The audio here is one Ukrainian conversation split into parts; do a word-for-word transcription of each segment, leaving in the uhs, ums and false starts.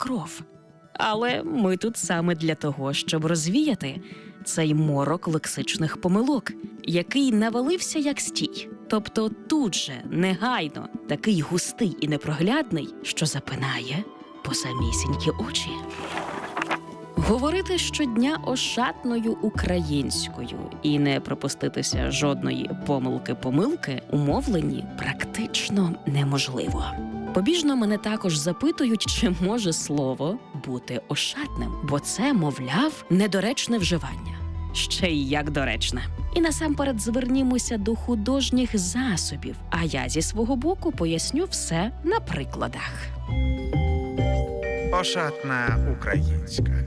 кров. Але ми тут саме для того, щоб розвіяти цей морок лексичних помилок, який навалився як стій. Тобто тут же, негайно, такий густий і непроглядний, що запинає по самісінькі очі. Говорити щодня ошатною українською і не пропуститися жодної помилки-помилки у мовленні практично неможливо. Побіжно мене також запитують, чи може слово бути ошатним, бо це, мовляв, недоречне вживання. Ще й як доречне. І насамперед звернімося до художніх засобів, а я зі свого боку поясню все на прикладах. Ошатна українська.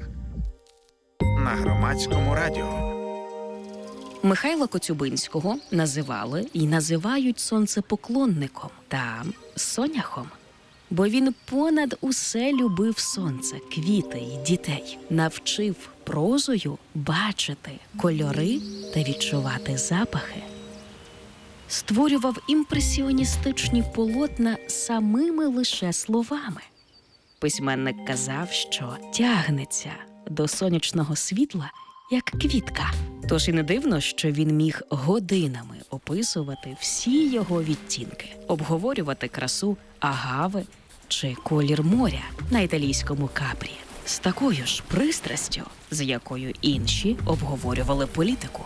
На Громадському радіо. Михайла Коцюбинського називали і називають сонцепоклонником та соняхом. Бо він понад усе любив сонце, квіти й дітей. Навчив прозою бачити кольори та відчувати запахи. Створював імпресіоністичні полотна самими лише словами. Письменник казав, що тягнеться до сонячного світла, як квітка. Тож і не дивно, що він міг годинами описувати всі його відтінки, обговорювати красу агави чи колір моря на італійському Капрі. З такою ж пристрастю, з якою інші обговорювали політику.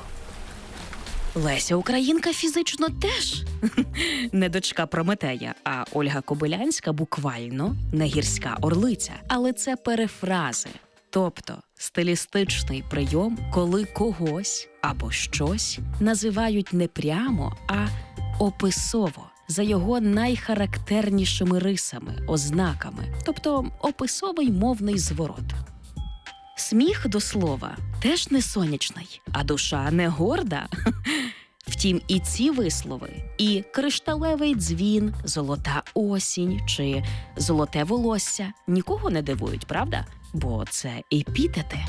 Леся Українка фізично теж не дочка Прометея, а Ольга Кобилянська буквально не гірська орлиця. Але це перефрази. Тобто стилістичний прийом, коли когось або щось називають не прямо, а описово, за його найхарактернішими рисами, ознаками, тобто описовий мовний зворот. Сміх, до слова, теж не сонячний, а душа не горда. Втім, і ці вислови, і кришталевий дзвін, золота осінь чи золоте волосся нікого не дивують, правда? Бо це епітети.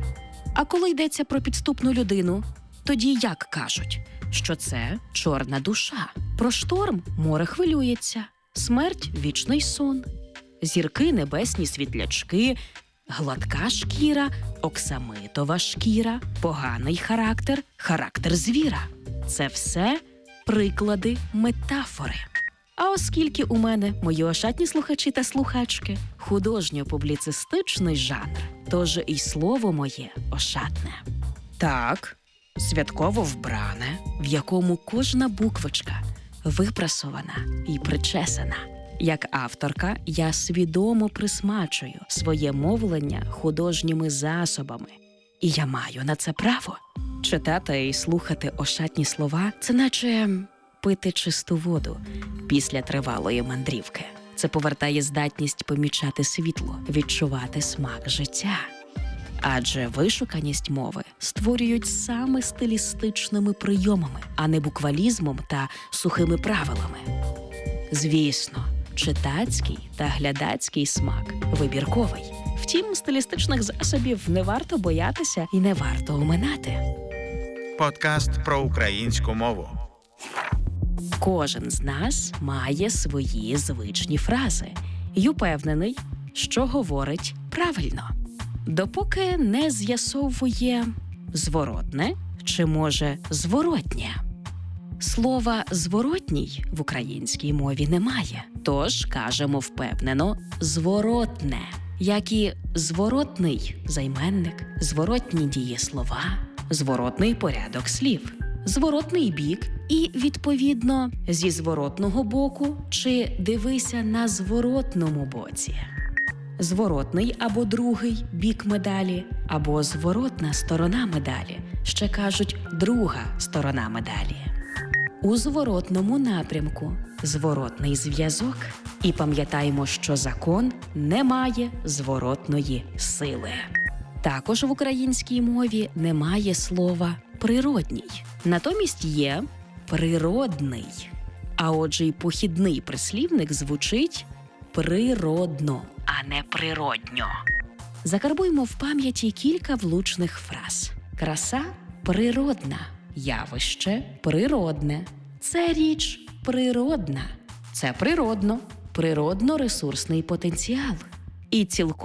А коли йдеться про підступну людину, тоді як кажуть? Що це чорна душа. Про шторм море хвилюється, смерть – вічний сон, зірки – небесні світлячки, гладка шкіра, оксамитова шкіра, поганий характер, характер звіра. Це все приклади метафори. А оскільки у мене, мої ошатні слухачі та слухачки, художньо-публіцистичний жанр, тож і слово моє ошатне. Так, святково вбране, в якому кожна буквочка випрасована і причесана. Як авторка, я свідомо присмачую своє мовлення художніми засобами. І я маю на це право. Читати і слухати ошатні слова – це наче пити чисту воду після тривалої мандрівки. Це повертає здатність помічати світло, відчувати смак життя. Адже вишуканість мови створюють саме стилістичними прийомами, а не буквалізмом та сухими правилами. Звісно, читацький та глядацький смак вибірковий. Втім, стилістичних засобів не варто боятися і не варто оминати. Подкаст про українську мову. Кожен з нас має свої звичні фрази і упевнений, що говорить правильно. Допоки не з'ясовує зворотне чи, може, зворотнє. Слова «зворотній» в українській мові немає, тож кажемо впевнено «зворотне», як і зворотний займенник, зворотні дієслова, зворотний порядок слів, зворотний бік і, відповідно, зі зворотного боку чи дивися на зворотному боці. Зворотний або другий бік медалі, або зворотна сторона медалі, ще кажуть друга сторона медалі. У зворотному напрямку зворотний зв'язок. І пам'ятаємо, що закон не має зворотної сили. Також в українській мові немає слова «природній». Натомість є «природний». А отже й похідний прислівник звучить «природно», а не «природньо». Закарбуймо в пам'яті кілька влучних фраз. Краса – природна, явище – природне, це річ природна, це природно, природно-ресурсний потенціал. І цілком